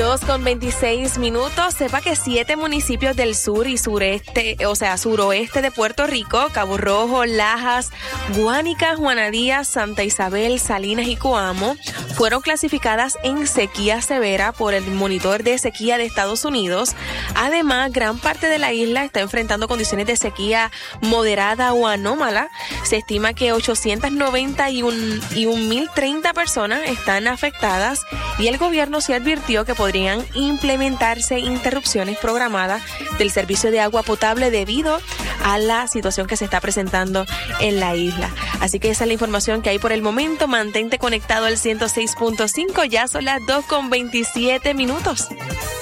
2:26. Sepa que 7 municipios del sur y sureste, suroeste de Puerto Rico, Cabo Rojo, Lajas, Guánica, Juana Díaz, Santa Isabel, Salinas y Coamo, fueron clasificadas en sequía severa por el monitor de sequía de Estados Unidos. Además, gran parte de la isla está enfrentando condiciones de sequía moderada o anómala. Se estima que 891.030 personas están afectadas y el gobierno se advirtió que podrían implementarse interrupciones programadas del servicio de agua potable debido a la situación que se está presentando en la isla. Así que esa es la información que hay por el momento. Mantente conectado al 106.5. Ya son las 2:27.